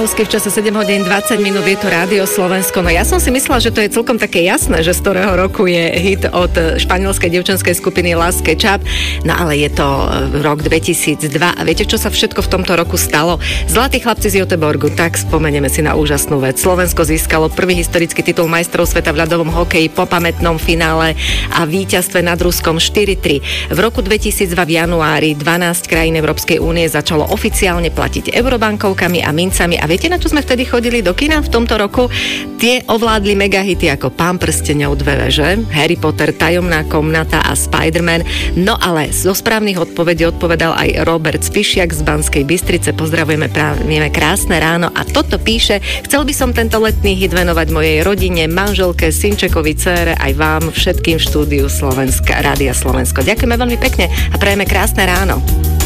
Liptovský v čase 7 hodín 20 minút, je to Rádio Slovensko. No ja som si myslela, že to je celkom také jasné, že z ktorého roku je hit od španielskej dievčenskej skupiny Las Ketchup. No ale je to rok 2002 a viete, čo sa všetko v tomto roku stalo? Zlatí chlapci z Göteborgu, tak spomenieme si na úžasnú vec. Slovensko získalo prvý historický titul majstrov sveta v ľadovom hokeji po pamätnom finále a víťazstve nad Ruskom 4-3. V roku 2002 v januári 12 krajín Európskej únie začalo oficiálne platiť eurobankovkami a mincami. A viete, na čo sme vtedy chodili do kina v tomto roku? Tie ovládli megahity ako Pán prsteňov, Dve veže, Harry Potter, Tajomná komnata a Spider-Man. No ale zo správnych odpovedí odpovedal aj Robert Spišiak z Banskej Bystrice. Pozdravujeme, právime krásne ráno a toto píše: chcel by som tento letný hit venovať mojej rodine, manželke, synčekovi, dcére, aj vám všetkým v štúdiu Slovenska, Rádia Slovensko. Ďakujeme veľmi pekne a prajeme krásne ráno.